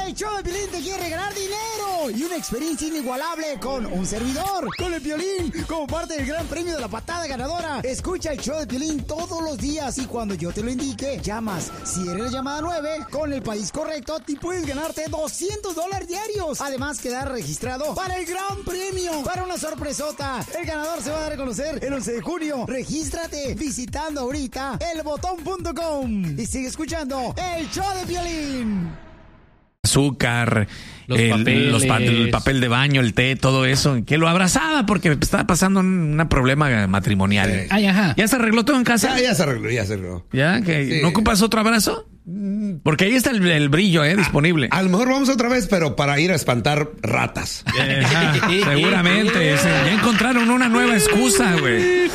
El show de Piolín te quiere regalar dinero y una experiencia inigualable con un servidor, con el Piolín, como parte del gran premio de la patada ganadora. Escucha el show de Piolín todos los días y cuando yo te lo indique, llamas. Si eres la llamada 9, con el país correcto, te puedes ganarte $200 diarios. Además, quedar registrado para el gran premio, para una sorpresota. El ganador se va a dar a conocer el 11 de junio. Regístrate visitando ahorita elbotón.com y sigue escuchando el show de Piolín. Azúcar, el papel de baño, el té, todo eso, que lo abrazaba porque estaba pasando un problema matrimonial. Sí. Ay, ajá. ¿Ya se arregló todo en casa? Ya se arregló. ¿Ya? ¿Que sí. ¿No ocupas otro abrazo? Porque ahí está el brillo, disponible. A lo mejor vamos otra vez, pero para ir a espantar ratas. Seguramente. Ya encontraron una nueva excusa, güey.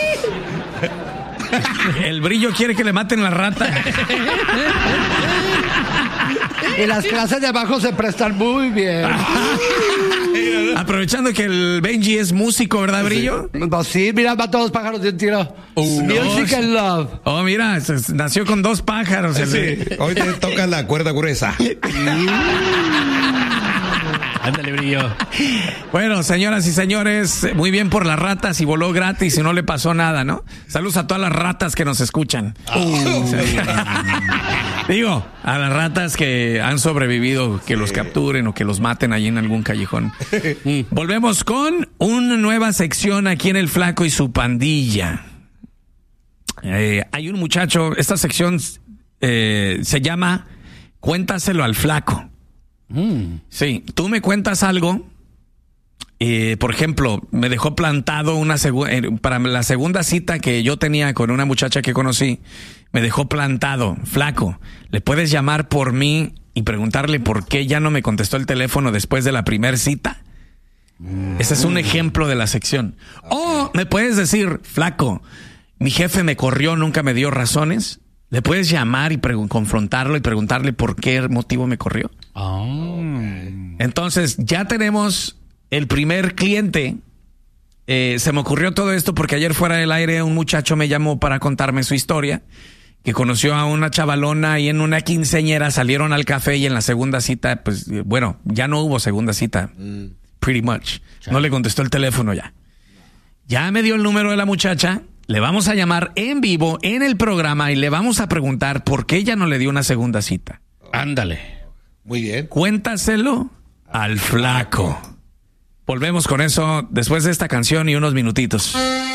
El brillo quiere que le maten la rata. Y las clases de abajo se prestan muy bien. Aprovechando que el Benji es músico, ¿verdad, Brillo? Pues sí, mira, mata 2 pájaros de un tiro. Music and love. Oh, mira, nació con 2 pájaros. Sí. Hoy te toca la cuerda gruesa. Ándale, Brillo. Bueno, señoras y señores, muy bien por las ratas y voló gratis y no le pasó nada, ¿no? Saludos a todas las ratas que nos escuchan. Digo, a las ratas que han sobrevivido, que los capturen o que los maten allí en algún callejón. Volvemos con una nueva sección aquí en El Flaco y su pandilla. Hay un muchacho, esta sección se llama Cuéntaselo al Flaco. Sí, tú me cuentas algo. Por ejemplo, me dejó plantado para la segunda cita que yo tenía con una muchacha que conocí. Me dejó plantado. Flaco, ¿le puedes llamar por mí y preguntarle por qué ya no me contestó el teléfono después de la primera cita? Ese es un ejemplo de la sección. O me puedes decir, Flaco, mi jefe me corrió, nunca me dio razones. ¿Le puedes llamar y confrontarlo y preguntarle por qué motivo me corrió? Entonces, ya tenemos el primer cliente. Se me ocurrió todo esto porque ayer fuera del aire un muchacho me llamó para contarme su historia, que conoció a una chavalona y en una quinceañera salieron al café y en la segunda cita, pues, bueno, ya no hubo segunda cita. Pretty much. No le contestó el teléfono ya. Ya me dio el número de la muchacha. Le vamos a llamar en vivo en el programa y le vamos a preguntar por qué ella no le dio una segunda cita. Ándale. Muy bien. Cuéntaselo al Flaco. Volvemos con eso después de esta canción y unos minutitos.